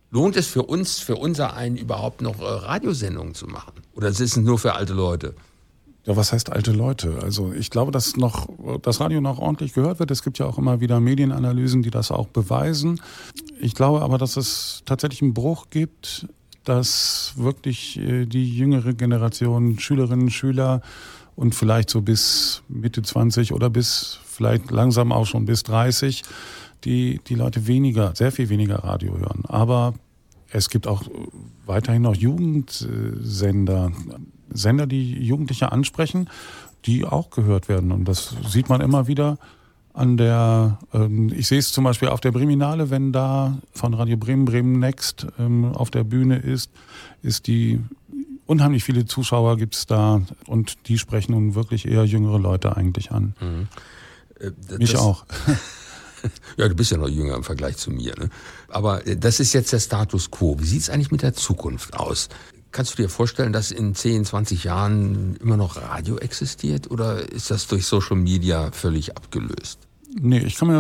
Lohnt es für uns, für unser einen überhaupt noch Radiosendungen zu machen? Oder ist es nur für alte Leute? Ja, was heißt alte Leute? Also ich glaube, dass das Radio noch ordentlich gehört wird. Es gibt ja auch immer wieder Medienanalysen, die das auch beweisen. Ich glaube aber, dass es tatsächlich einen Bruch gibt, dass wirklich die jüngere Generation, Schülerinnen, Schüler und vielleicht so bis Mitte 20 oder bis vielleicht langsam auch schon bis 30, die Leute sehr viel weniger Radio hören. Aber es gibt auch weiterhin noch Jugendsender, Sender, die Jugendliche ansprechen, die auch gehört werden. Und das sieht man immer wieder ich sehe es zum Beispiel auf der Breminale, wenn da von Radio Bremen Next auf der Bühne ist die unheimlich viele Zuschauer gibt's da und die sprechen nun wirklich eher jüngere Leute eigentlich an. Mich auch. Ja, du bist ja noch jünger im Vergleich zu mir, ne? Aber das ist jetzt der Status quo. Wie sieht es eigentlich mit der Zukunft aus? Kannst du dir vorstellen, dass in 10, 20 Jahren immer noch Radio existiert oder ist das durch Social Media völlig abgelöst? Nee, ich kann mir